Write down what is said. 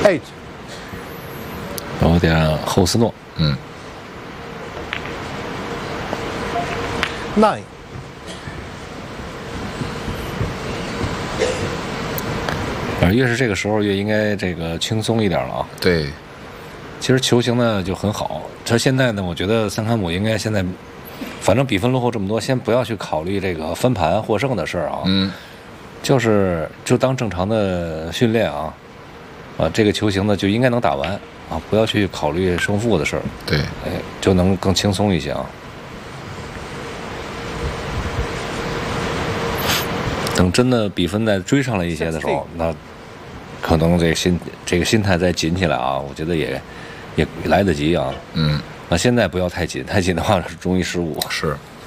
8. 有点后斯诺。 9. 越是这个时候越应该这个轻松一点了啊。 对， 其实球形呢就很好。这现在呢，我觉得三坎姆应该现在，反正比分落后这么多，先不要去考虑这个分盘获胜的事儿啊。就当正常的训练啊。这个球形呢就应该能打完啊，不要去考虑胜负的事儿。 对， 就能更轻松一些啊。等真的比分再追上了一些的时候，那可能这个心态再紧起来啊，我觉得也来得及啊。 那现在不要太紧，太紧的话容易失误。 是。